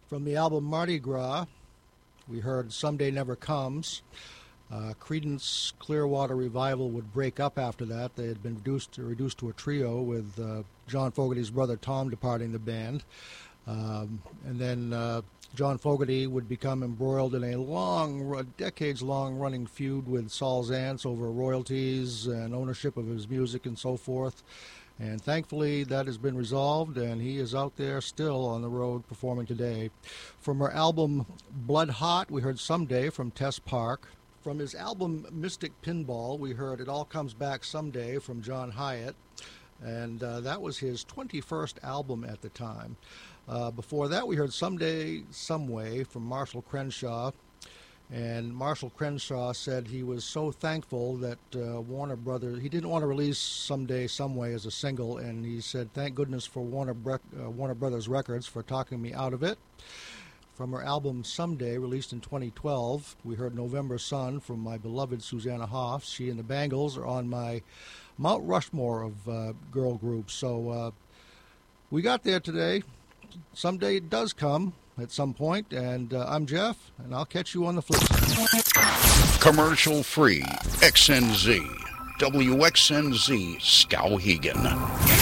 From the album Mardi Gras, we heard Someday Never Comes. Creedence Clearwater Revival would break up after that. They had been reduced to a trio with John Fogerty's brother Tom departing the band. And then John Fogerty would become embroiled in a decades-long running feud with Saul Zaentz over royalties and ownership of his music and so forth. And thankfully, that has been resolved, and he is out there still on the road performing today. From her album Blood Hot, we heard Someday from Tess Park. From his album Mystic Pinball, we heard It All Comes Back Someday from John Hiatt, and that was his 21st album at the time. Before that, we heard Someday, Someway from Marshall Crenshaw, and Marshall Crenshaw said he was so thankful that Warner Brothers, he didn't want to release Someday, Someway as a single, and he said, thank goodness for Warner Brothers Records for talking me out of it. From her album Someday, released in 2012, we heard November Sun from my beloved Susanna Hoffs. She and the Bangles are on my Mount Rushmore of girl groups. So we got there today. Someday it does come at some point, and I'm Jeff, and I'll catch you on the flip side. Commercial free, XNZ, WXNZ, Skowhegan.